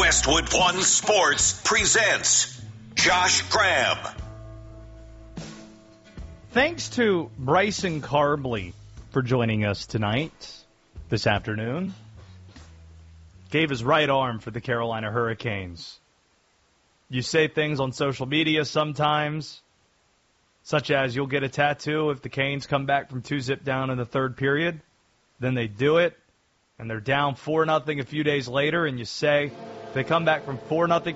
Westwood One Sports presents Josh Graham. Thanks to Bryson Carbley for joining us this afternoon. Gave his right arm for the Carolina Hurricanes. You say things on social media sometimes, such as you'll get a tattoo if the Canes come back from 2-0 down in the third period. Then they do it, and they're down 4-0 a few days later, and you say, if they come back from 4-0...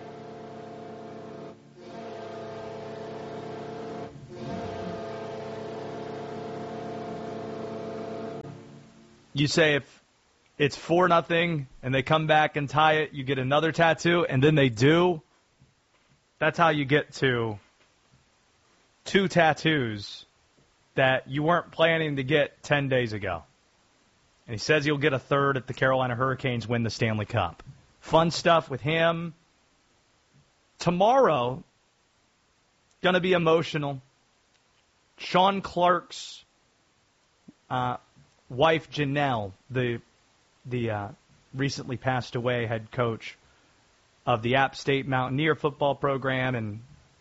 You say if it's 4-0 and they come back and tie it, you get another tattoo, and then they do. That's how you get to 2 tattoos that you weren't planning to get 10 days ago. And he says he'll get a third if the Carolina Hurricanes win the Stanley Cup. Fun stuff with him. Tomorrow, going to be emotional. Sean Clark's wife, Janelle, the recently passed away head coach of the App State Mountaineer football program and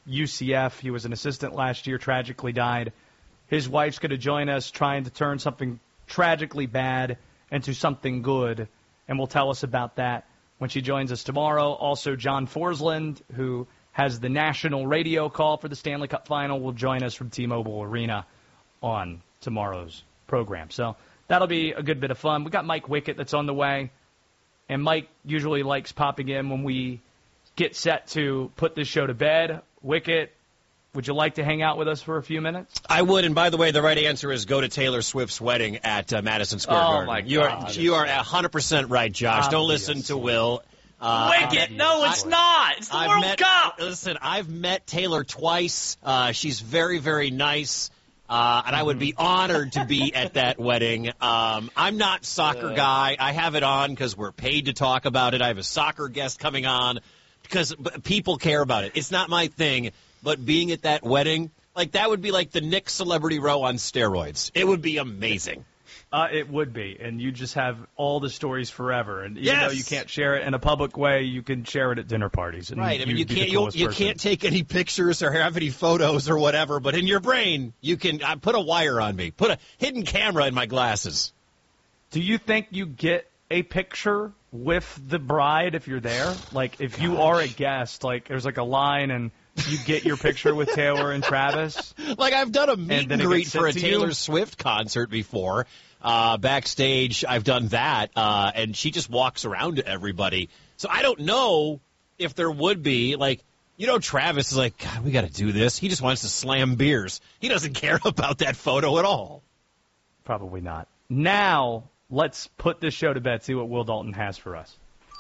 UCF. He was an assistant last year, tragically died. His wife's going to join us trying to turn something tragically bad into something good, and will tell us about that when she joins us tomorrow. Also, John Forsland, who has the national radio call for the Stanley Cup Final, will join us from T-Mobile Arena on tomorrow's program. So that'll be a good bit of fun. We got Mike Wickett that's on the way, and Mike usually likes popping in when we get set to put this show to bed. Wickett, would you like to hang out with us for a few minutes? I would, and by the way, the right answer is go to Taylor Swift's wedding at Madison Square Garden. My God. You are 100% right, Josh. Don't listen to Will. Wickett, no, it's not. It's the World Cup. Listen, I've met Taylor twice. She's very, very nice. And I would be honored to be at that wedding. I'm not soccer guy. I have it on because we're paid to talk about it. I have a soccer guest coming on because people care about it. It's not my thing, but being at that wedding, like that would be like the Nick Celebrity Row on steroids. It would be amazing. It would be, and you just have all the stories forever. And even though you can't share it in a public way, you can share it at dinner parties. And right. I mean, you can't take any pictures or have any photos or whatever, but in your brain, you can put a wire on me, put a hidden camera in my glasses. Do you think you get a picture with the bride if you're there? Like, if you are a guest, like there's like a line and you get your picture with Taylor and Travis? Like, I've done a meet and greet for a Taylor Swift concert before. Backstage, I've done that, and she just walks around to everybody. So I don't know if there would be, like, Travis is like, God, we got to do this. He just wants to slam beers. He doesn't care about that photo at all. Probably not. Now, let's put this show to bed, see what Will Dalton has for us.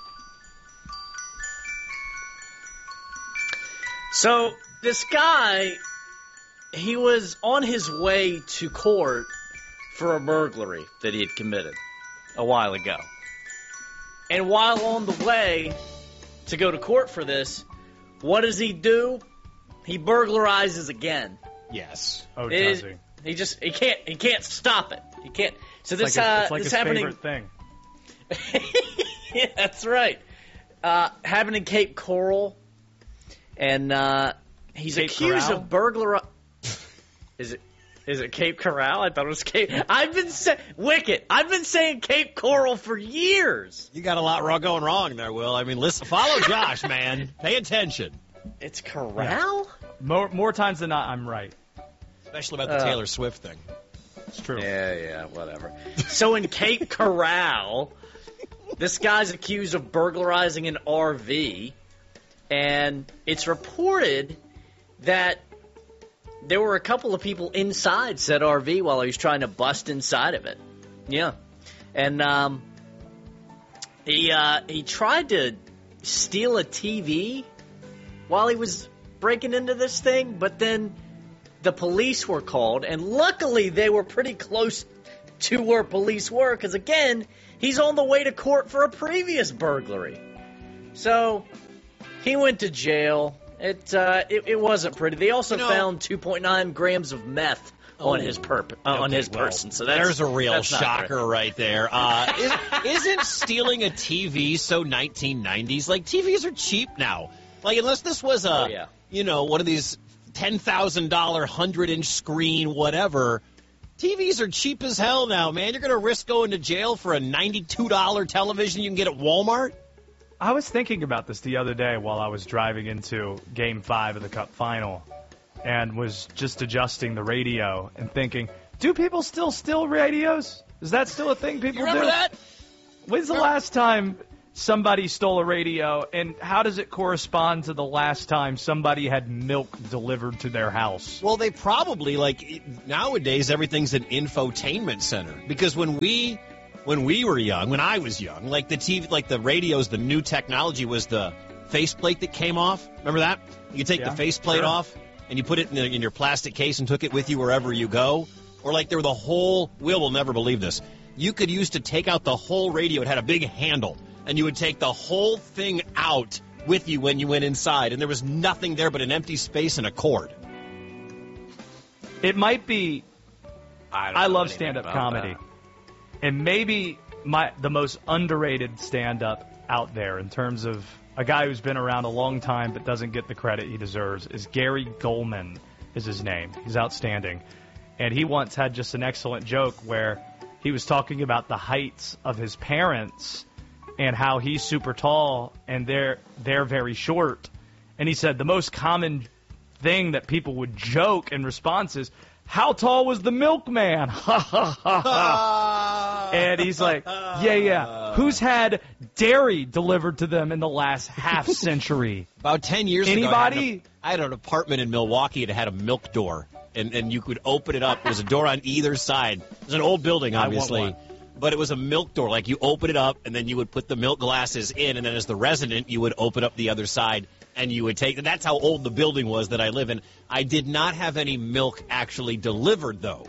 So this guy, he was on his way to court for a burglary that he had committed a while ago. And while on the way to go to court for this, what does he do? He burglarizes again. Yes. Oh, does he? He can't stop it. He can't. So this it's like this his happening. favorite thing. Yeah, that's right. Happened in Cape Coral, and he's Cape accused Corral? of burglary. Is it Cape Coral? I thought it was Cape. Wickett. I've been saying Cape Coral for years. You got a lot going wrong there, Will. I mean, listen, follow Josh, man. Pay attention. It's Corral? More times than not, I'm right. Especially about the Taylor Swift thing. It's true. Yeah, whatever. So in Cape Coral, this guy's accused of burglarizing an RV, and it's reported that there were a couple of people inside said RV while he was trying to bust inside of it. Yeah. And he tried to steal a TV while he was breaking into this thing, but then the police were called, and luckily they were pretty close to where police were, because again, he's on the way to court for a previous burglary. So he went to jail. It wasn't pretty. They also found 2.9 grams of meth on his person. So there's a real that's shocker right there. Isn't stealing a TV so 1990s? Like, TVs are cheap now. Like, unless this was one of these $10,000 100-inch screen, whatever. TVs are cheap as hell now, man. You're going to risk going to jail for a $92 television you can get at Walmart? I was thinking about this the other day while I was driving into Game 5 of the Cup Final and was just adjusting the radio and thinking, do people still steal radios? Is that still a thing people do? Remember that? When's the last time somebody stole a radio, and how does it correspond to the last time somebody had milk delivered to their house? Well, they probably, nowadays everything's an infotainment center. Because when we were young, when I was young, like the TV, like the radios, the new technology was the faceplate that came off. Remember that? You take the faceplate off and you put it in your plastic case and took it with you wherever you go. Or like Will will never believe this. You could use to take out the whole radio. It had a big handle. And you would take the whole thing out with you when you went inside. And there was nothing there but an empty space and a cord. It might be... I love stand-up comedy. And maybe the most underrated stand-up out there in terms of a guy who's been around a long time but doesn't get the credit he deserves is Gary Goldman is his name. He's outstanding. And he once had just an excellent joke where he was talking about the heights of his parents and how he's super tall and they're very short. And he said the most common thing that people would joke in response is, how tall was the milkman? Ha, ha, ha, ha. And he's like, yeah. Who's had dairy delivered to them in the last half century? About 10 years ago, Anybody? I had an apartment in Milwaukee that had a milk door. And you could open it up. There was a door on either side. It was an old building, obviously. But it was a milk door. Like, you open it up, and then you would put the milk glasses in, and then as the resident, you would open up the other side, and you would take... That's how old the building was that I live in. I did not have any milk actually delivered, though.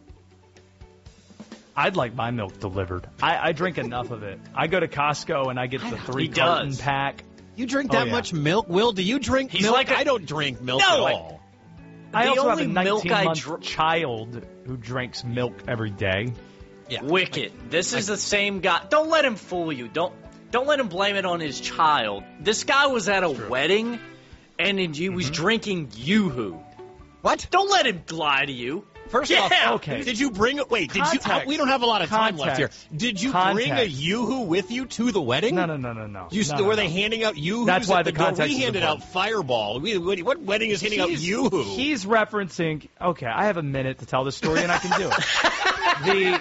I'd like my milk delivered. I drink enough of it. I go to Costco, and I get the 3-carton pack. You drink that much milk, Will? Do you drink milk? I don't drink milk at all. I also have a 19-month child who drinks milk every day. Yeah. Wicked. This is the same guy. Don't let him fool you. Don't let him blame it on his child. This guy was at a wedding, and he was drinking Yoo-hoo. What? Don't let him lie to you. First off, okay. Did you bring it? Wait, did you? We don't have a lot of time left here. Did you bring a Yoo-hoo with you to the wedding? No. Were they handing out Yoo-hoos? That's why the context. We handed out Fireball. What wedding is handing out Yoo-hoo? He's referencing. Okay, I have a minute to tell this story, and I can do it.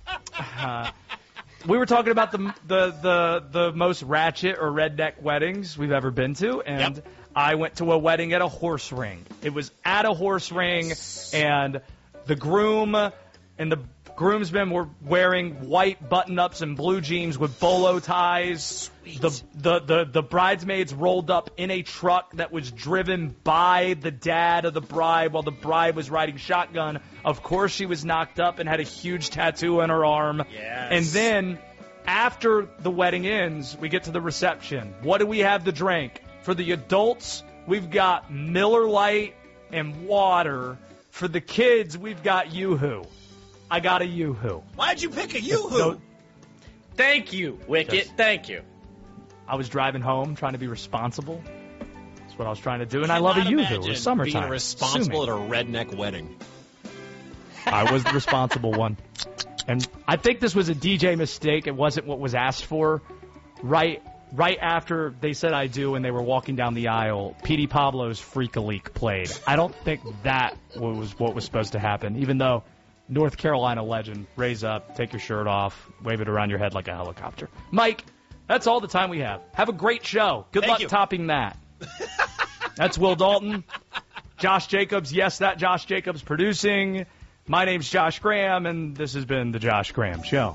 We were talking about the most ratchet or redneck weddings we've ever been to, and I went to a wedding at a horse ring. It was at a horse ring, and the groom and the groomsmen were wearing white button-ups and blue jeans with bolo ties. Sweet. The bridesmaids rolled up in a truck that was driven by the dad of the bride while the bride was riding shotgun. Of course, she was knocked up and had a huge tattoo on her arm. Yes. And then, after the wedding ends, we get to the reception. What do we have to drink? For the adults, we've got Miller Lite and water. For the kids, we've got Yoo-hoo. I got a Yoo-hoo. Why'd you pick a Yoo-hoo? Thank you, Wicket. Thank you. I was driving home trying to be responsible. That's what I was trying to do, and I love a Yoo-hoo. It's summertime. Being responsible at a redneck wedding. I was the responsible one. And I think this was a DJ mistake. It wasn't what was asked for. Right after they said I do and they were walking down the aisle, Petey Pablo's Freak-a-Leak played. I don't think that was what was supposed to happen, even though North Carolina legend, raise up, take your shirt off, wave it around your head like a helicopter. Mike, that's all the time we have. Have a great show. Good luck topping that. That's Will Dalton. Josh Jacobs, yes, that Josh Jacobs producing. My name's Josh Graham, and this has been The Josh Graham Show.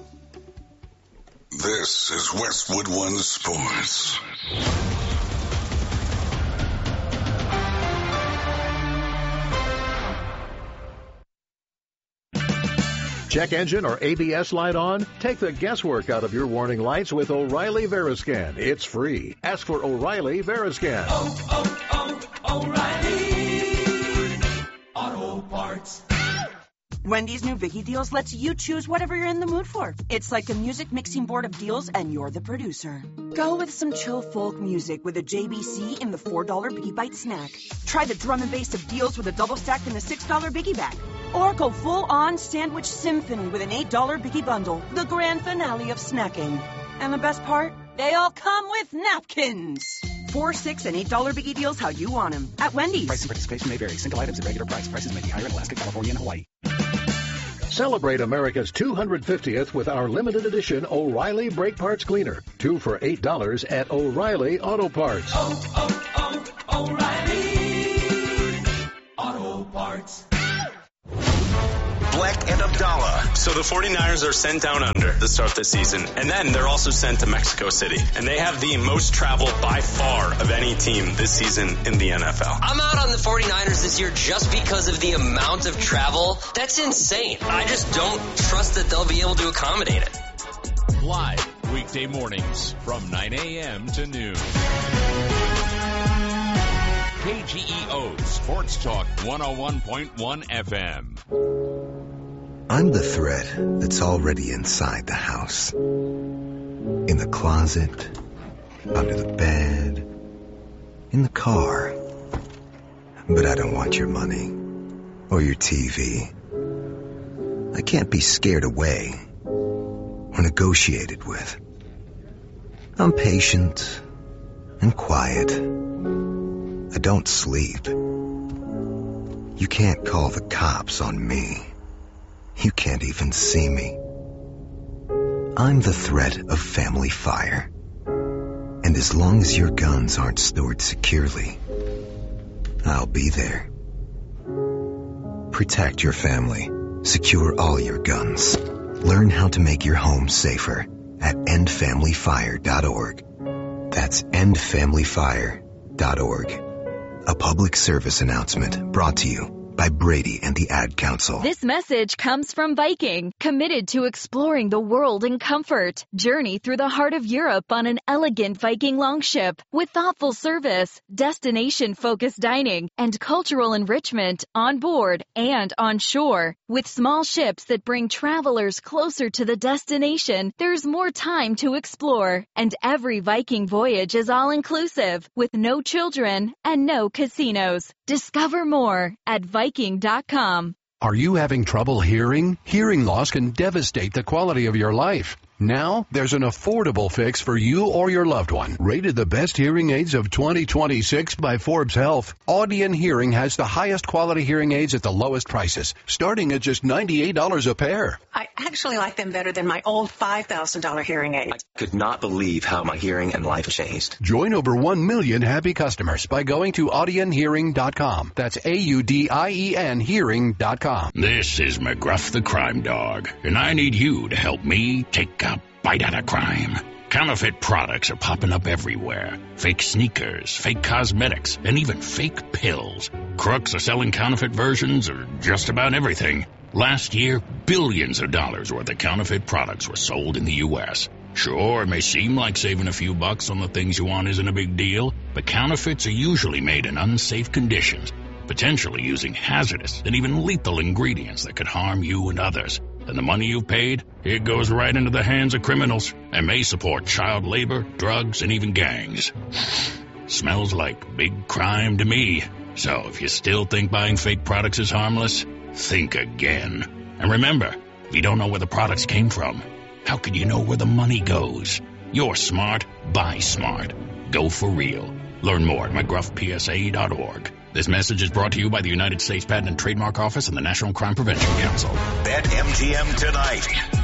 This is Westwood One Sports. Check engine or ABS light on? Take the guesswork out of your warning lights with O'Reilly Veriscan. It's free. Ask for O'Reilly Veriscan. O'Reilly Auto Parts. Wendy's new Biggie Deals lets you choose whatever you're in the mood for. It's like a music mixing board of deals, and you're the producer. Go with some chill folk music with a JBC in the $4 Biggie Bite snack. Try the drum and bass of deals with a double stack in the $6 Biggie Bag. Or go full-on sandwich symphony with an $8 Biggie Bundle, the grand finale of snacking. And the best part? They all come with napkins. $4, $6, and $8 Biggie Deals how you want them. At Wendy's. Price and participation may vary. Single items at regular price. Prices may be higher in Alaska, California, and Hawaii. Celebrate America's 250th with our limited edition O'Reilly Brake Parts Cleaner. 2 for $8 at O'Reilly Auto Parts. O'Reilly Auto Parts. Black and Abdallah. So the 49ers are sent down under to start the season, and then they're also sent to Mexico City. And they have the most travel by far of any team this season in the NFL. I'm out on the 49ers this year just because of the amount of travel. That's insane. I just don't trust that they'll be able to accommodate it. Live weekday mornings from 9 a.m. to noon. KGEO Sports Talk 101.1 FM. I'm the threat that's already inside the house. In the closet, under the bed, in the car. But I don't want your money or your TV. I can't be scared away or negotiated with. I'm patient and quiet. I don't sleep. You can't call the cops on me. You can't even see me. I'm the threat of family fire. And as long as your guns aren't stored securely, I'll be there. Protect your family. Secure all your guns. Learn how to make your home safer at endfamilyfire.org. That's endfamilyfire.org. A public service announcement brought to you by Brady and the Ad Council. This message comes from Viking, committed to exploring the world in comfort. Journey through the heart of Europe on an elegant Viking longship with thoughtful service, destination-focused dining, and cultural enrichment on board and on shore. With small ships that bring travelers closer to the destination, there's more time to explore. And every Viking voyage is all-inclusive, with no children and no casinos. Discover more at Viking.com. Are you having trouble hearing? Hearing loss can devastate the quality of your life. Now, there's an affordable fix for you or your loved one. Rated the best hearing aids of 2026 by Forbes Health, Audion Hearing has the highest quality hearing aids at the lowest prices, starting at just $98 a pair. I actually like them better than my old $5,000 hearing aid. I could not believe how my hearing and life changed. Join over 1 million happy customers by going to audionhearing.com. That's AUDIEN hearing.com. This is McGruff the Crime Dog, and I need you to help me take a bite out of crime. Counterfeit products are popping up everywhere. Fake sneakers, fake cosmetics, and even fake pills. Crooks are selling counterfeit versions of just about everything. Last year, billions of dollars worth of counterfeit products were sold in the U.S. Sure, it may seem like saving a few bucks on the things you want isn't a big deal, but counterfeits are usually made in unsafe conditions, potentially using hazardous and even lethal ingredients that could harm you and others. And the money you've paid, it goes right into the hands of criminals and may support child labor, drugs, and even gangs. Smells like big crime to me. So if you still think buying fake products is harmless, think again. And remember, if you don't know where the products came from, how could you know where the money goes? You're smart, buy smart. Go for real. Learn more at McGruffPSA.org. This message is brought to you by the United States Patent and Trademark Office and the National Crime Prevention Council. Bet MGM tonight.